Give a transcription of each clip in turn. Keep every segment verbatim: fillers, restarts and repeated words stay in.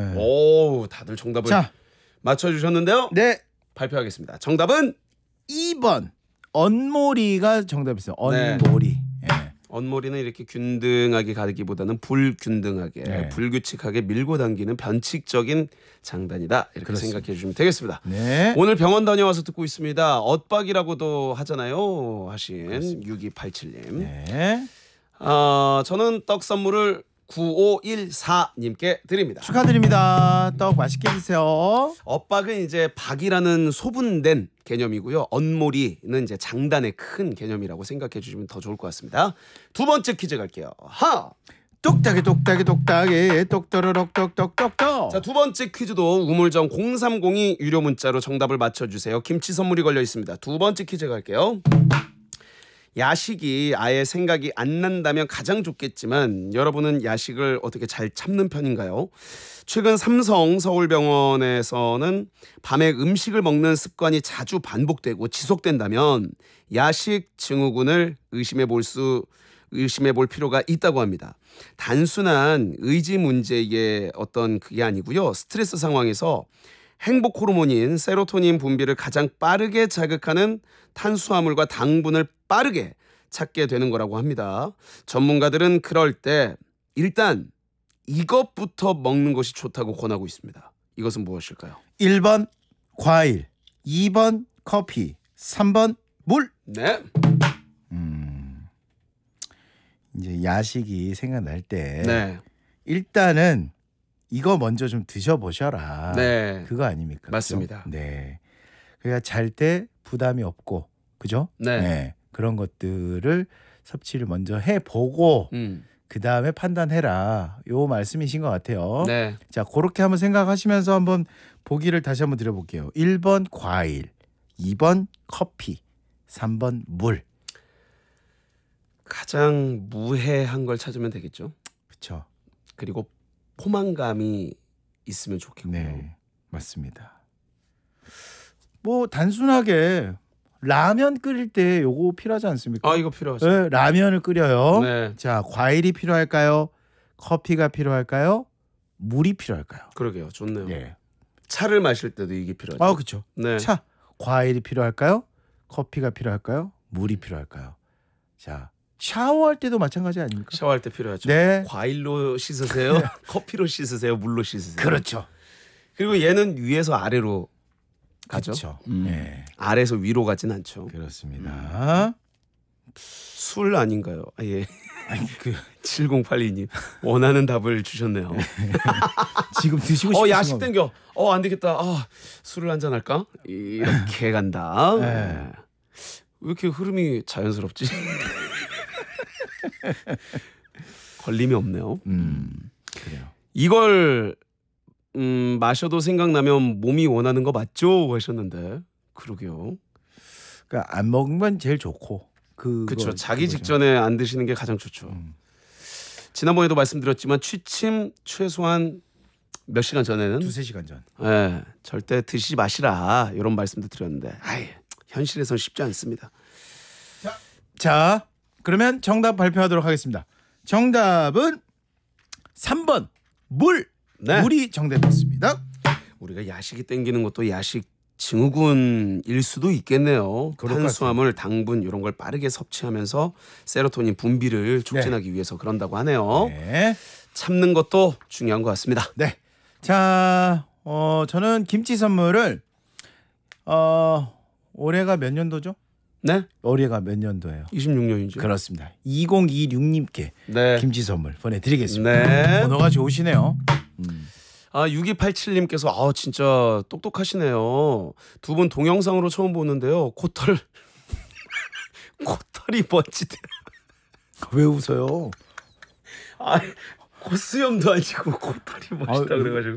네. 오, 다들 정답을 자, 맞춰주셨는데요. 네, 발표하겠습니다. 정답은 이 번 언모리가 정답이었어요. 네. 언모리. 예. 언모리는 이렇게 균등하게 가기보다는 불균등하게 네. 불규칙하게 밀고 당기는 변칙적인 장단이다 이렇게 그렇습니다. 생각해 주시면 되겠습니다. 네. 오늘 병원 다녀와서 듣고 있습니다. 엇박이라고도 하잖아요 하신 육이팔칠 님. 네. 어, 저는 떡 선물을 구오일사 님께 드립니다. 축하드립니다. 떡 맛있게 드세요. 엇박은 이제 박이라는 소분된 개념이고요. 언모리는 이제 장단의 큰 개념이라고 생각해 주시면 더 좋을 것 같습니다. 두 번째 퀴즈 갈게요. 하! 똑딱이 똑딱이 똑딱이 똑떠르륵 똑똑똑똑. 자, 두 번째 퀴즈도 우물정 공삼공이 유료 문자로 정답을 맞춰주세요. 김치 선물이 걸려 있습니다. 두 번째 퀴즈 갈게요. 야식이 아예 생각이 안 난다면 가장 좋겠지만 여러분은 야식을 어떻게 잘 참는 편인가요? 최근 삼성 서울병원에서는 밤에 음식을 먹는 습관이 자주 반복되고 지속된다면 야식 증후군을 의심해 볼 수 의심해 볼 필요가 있다고 합니다. 단순한 의지 문제의 어떤 그게 아니고요. 스트레스 상황에서 행복 호르몬인 세로토닌 분비를 가장 빠르게 자극하는 탄수화물과 당분을 빠르게 찾게 되는 거라고 합니다. 전문가들은 그럴 때 일단 이것부터 먹는 것이 좋다고 권하고 있습니다. 이것은 무엇일까요? 일 번 과일, 이 번 커피, 삼 번 물. 네. 음, 이제 야식이 생각날 때 네. 일단은 이거 먼저 좀 드셔보셔라. 네. 그거 아닙니까? 그죠? 맞습니다. 네. 그러니까 잘 때 부담이 없고, 그죠? 네. 그런 것들을 섭취를 먼저 해보고 음. 그 다음에 판단해라. 요 말씀이신 것 같아요. 네. 자, 그렇게 한번 생각하시면서 한번 보기를 다시 한번 드려볼게요. 일 번 과일, 이 번 커피, 삼 번 물. 가장 무해한 걸 찾으면 되겠죠. 그렇죠. 그리고 포만감이 있으면 좋겠고요. 네, 맞습니다. 뭐 단순하게 라면 끓일 때 요거 필요하지 않습니까? 아, 이거 필요하죠. 네, 라면을 끓여요. 네. 자, 과일이 필요할까요? 커피가 필요할까요? 물이 필요할까요? 그러게요. 좋네요. 네. 차를 마실 때도 이게 필요하죠. 아, 그렇죠. 네. 차, 과일이 필요할까요? 커피가 필요할까요? 물이 필요할까요? 자, 샤워할 때도 마찬가지 아닙니까? 샤워할 때 필요하죠. 네. 과일로 씻으세요? 커피로 씻으세요? 물로 씻으세요? 그렇죠. 그리고 얘는 위에서 아래로 가죠. 그렇죠. 음. 네. 아래에서 위로 가진 않죠. 그렇습니다. 술 아닌가요? 아, 예. 아니, 그 칠공팔이 님 원하는 답을 주셨네요. 지금 드시고 어, 싶으신 야식 거. 땡겨. 어, 안 되겠다. 아, 술을 한잔 할까? 이렇게 간다. 네. 네. 왜 이렇게 흐름이 자연스럽지? 걸림이 없네요. 음. 그래요. 이걸 음, 마셔도 생각나면 몸이 원하는 거 맞죠? 하셨는데 그러게요. 그러니까 안 먹으면 제일 좋고. 그 그렇죠. 자기 직전에 안 드시는 게 가장 좋죠. 음. 지난번에도 말씀드렸지만 취침 최소한 몇 시간 전에는 두세 시간 전. 예, 절대 드시지 마시라 이런 말씀도 드렸는데 아이, 현실에선 쉽지 않습니다. 자, 그러면 정답 발표하도록 하겠습니다. 정답은 삼 번 물. 네. 물이 정답이었습니다. 우리가 야식이 땡기는 것도 야식 증후군일 수도 있겠네요. 그럴 것 탄수화물, 당분 이런 걸 빠르게 섭취하면서 세로토닌 분비를 촉진하기 위해서 그런다고 하네요. 네. 참는 것도 중요한 것 같습니다. 네. 자, 어, 저는 김치 선물을 어, 올해가 몇 년도죠? 네? 올해가 몇 년도예요? 이십육 년이죠. 그렇습니다. 이공이육 님께 네. 김치 선물 보내드리겠습니다. 네. 번호가 좋으시네요. 음. 아, 육이팔칠 님께서 아, 진짜 똑똑하시네요. 두 분 동영상으로 처음 보는데요. 코털 코털이 멋지대요. 왜 웃어요? 아, 콧수염도 아니고 코털이 멋있다 아유. 그래가지고.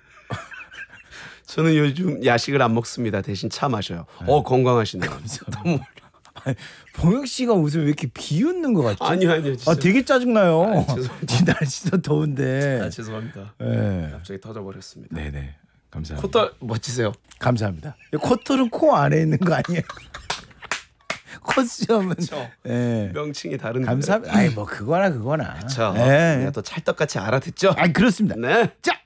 저는 요즘 야식을 안 먹습니다. 대신 차 마셔요. 어, 건강하시네요. 너무 봉혁 씨가 웃으면 왜 이렇게 비웃는 것 같죠? 아니요, 아니요. 진짜. 아, 되게 짜증나요. 아, 죄송합니다. 지금 날씨도 더운데. 아, 죄송합니다. 네. 갑자기 터져버렸습니다. 네네. 감사합니다. 코털 멋지세요. 감사합니다. 코털은 코 안에 있는 거 아니에요? 콧수염은. 그쵸. 네. 명칭이 다른데. 감사합니다. 아이 뭐 그거나 그거나. 그렇죠. 네. 우리가 또 찰떡같이 알아듣죠. 아, 그렇습니다. 네. 자,